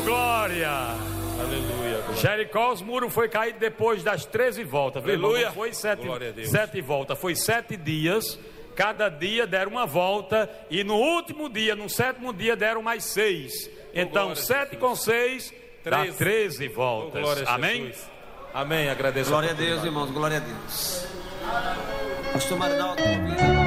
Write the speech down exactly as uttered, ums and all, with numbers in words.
glória. Aleluia. Glória. Jericó, os muros foi caído depois das treze voltas. Aleluia. Não foi sete, Glória a Deus. sete voltas, foi sete dias. Cada dia deram uma volta. E no último dia, no sétimo dia, deram mais seis. Então, glória, sete Jesus. com seis, dá treze. treze voltas. Oh, glória a Amém? Jesus. Amém. Agradeço. Glória a Deus, irmãos. Glória a Deus. Pastor Marinaldo.